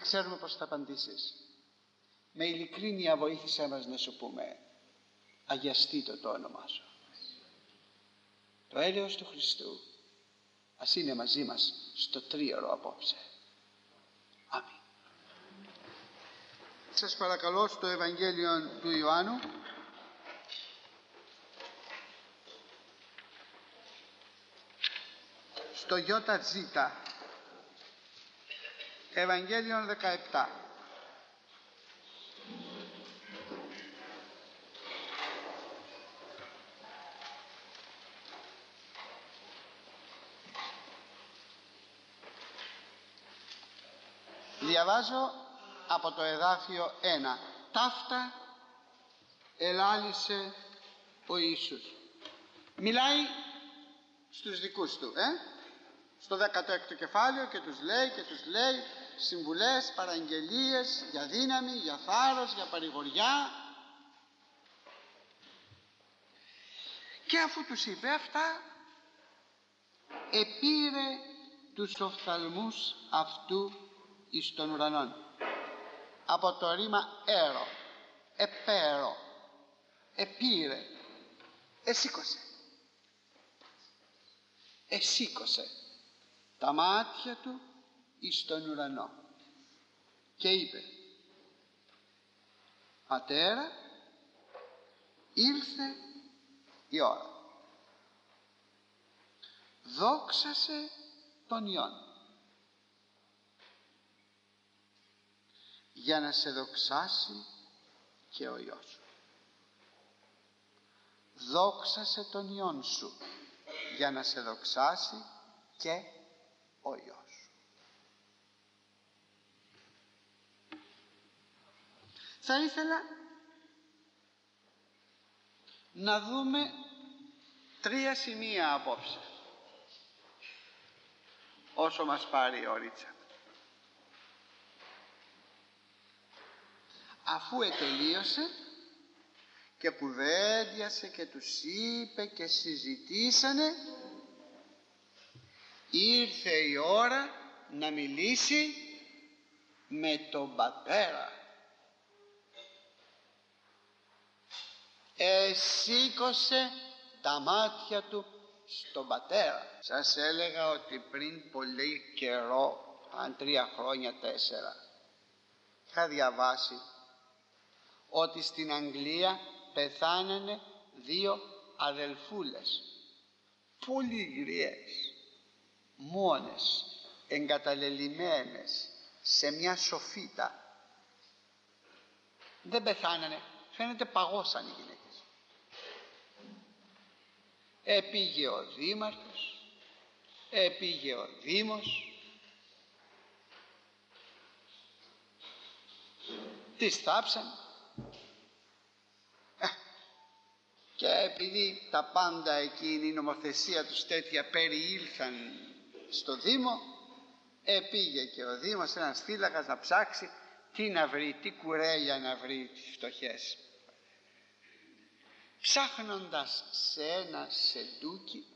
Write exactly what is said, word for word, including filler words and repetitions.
Ξέρουμε πως θα απαντήσεις. Με ειλικρίνεια βοήθησέ μας να σου πούμε: αγιαστήτω το όνομά σου. Το έλεος του Χριστού ας είναι μαζί μας στο τρίωρο απόψε. Αμήν. Σας παρακαλώ στο Ευαγγέλιο του Ιωάννου, στο ΙΖ, Ευαγγέλιο δεκαεπτά. Διαβάζω από το εδάφιο ένα. Ταύτα ελάλησε ο Ιησούς. Μιλάει στους δικούς του, ε? στο δέκατο έκτο κεφάλαιο, και τους λέει και τους λέει συμβουλές, παραγγελίες για δύναμη, για θάρρος, για παρηγοριά. Και αφού τους είπε αυτά, επήρε τους οφθαλμούς αυτού εις των ουρανών. Από το ρήμα έρο, επέρο, επήρε, εσήκωσε. Εσήκωσε τα μάτια του εις τον ουρανό και είπε: Πατέρα, ήλθε η ώρα. Δόξασε τον Υιόν, για να σε δοξάσει και ο Υιός σου. Δόξασε τον Υιόν σου, για να σε δοξάσει και ο Υιός σου. Θα ήθελα να δούμε τρία σημεία απόψε, όσο μας πάρει η ωρίτσα. Αφού ετελείωσε και κουβέντιασε και τους είπε και συζητήσανε, ήρθε η ώρα να μιλήσει με τον Πατέρα. Εσήκωσε τα μάτια του στον Πατέρα. Σας έλεγα ότι πριν πολύ καιρό, αν τρία χρόνια, τέσσερα, είχα διαβάσει ότι στην Αγγλία πεθάνανε δύο αδελφούλες, πολύ γριές, μόνες, εγκαταλελειμμένες σε μια σοφίτα. Δεν πεθάνανε, φαίνεται παγώσαν οι γυναίκες. Επήγε ο δήμαρχος, επήγε ο δήμος, τις θάψαν. Και επειδή τα πάντα εκείνη, η νομοθεσία τους τέτοια, περιήλθαν στο Δήμο, επήγε και ο Δήμος, ένας φύλακας, να ψάξει τι να βρει, τι κουρέλια να βρει τις φτωχές. Ψάχνοντας σε ένα σεντούκι,